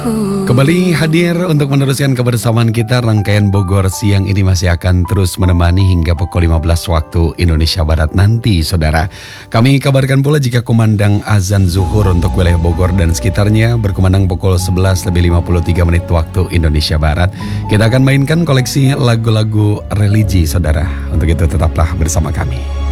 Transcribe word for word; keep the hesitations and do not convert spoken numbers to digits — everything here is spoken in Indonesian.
Kembali hadir untuk meneruskan kebersamaan kita. Rangkaian Bogor Siang ini masih akan terus menemani hingga pukul lima belas waktu Indonesia Barat nanti, saudara. Kami kabarkan pula jika kumandang azan zuhur untuk wilayah Bogor dan sekitarnya berkumandang pukul sebelas lebih lima puluh tiga menit waktu Indonesia Barat. Kita akan mainkan koleksi lagu-lagu religi, saudara. Untuk itu tetaplah bersama kami.